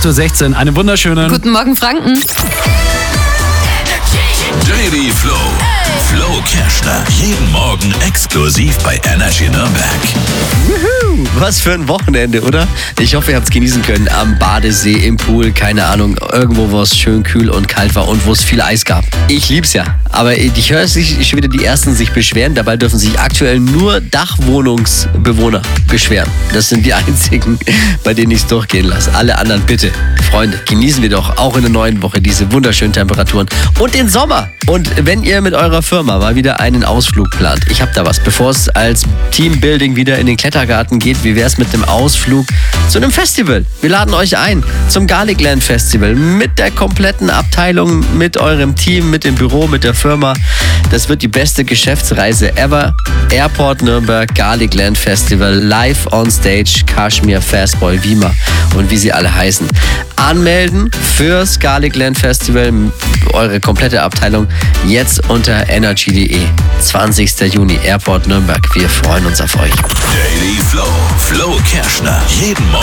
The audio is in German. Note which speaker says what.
Speaker 1: 8.16 Uhr. Einen wunderschönen
Speaker 2: Guten Morgen, Franken.
Speaker 3: Daily Flow. Flo Kerschner. Jeden Morgen exklusiv bei Energy Nürnberg.
Speaker 4: Juhu, was für ein Wochenende, oder? Ich hoffe, ihr habt es genießen können am Badesee, im Pool, keine Ahnung, irgendwo, wo es schön kühl und kalt war und wo es viel Eis gab. Ich lieb's ja, aber ich höre sich schon wieder die Ersten sich beschweren. Dabei dürfen sich aktuell nur Dachwohnungsbewohner beschweren. Das sind die einzigen, bei denen ich es durchgehen lasse. Alle anderen bitte, Freunde, genießen wir doch auch in der neuen Woche diese wunderschönen Temperaturen und den Sommer. Und wenn ihr mit eurer Firma mal wieder einen Ausflug plant, ich habe da was, bevor es als Teambuilding wieder in den Klettergarten geht, wie wäre es mit einem Ausflug zu einem Festival? Wir laden euch ein zum Garlicland Festival mit der kompletten Abteilung, mit eurem Team, mit dem Büro, mit der Firma. Das wird die beste Geschäftsreise ever. Airport Nürnberg, Garlicland Festival, live on stage, Kashmir, Fastboy, Wima und wie sie alle heißen. Anmelden fürs Garlicland Festival, eure komplette Abteilung, jetzt unter energy.de. 20. Juni, Airport Nürnberg. Wir freuen uns auf euch.
Speaker 3: Daily Flow. Flo Kerschner. Jeden Morgen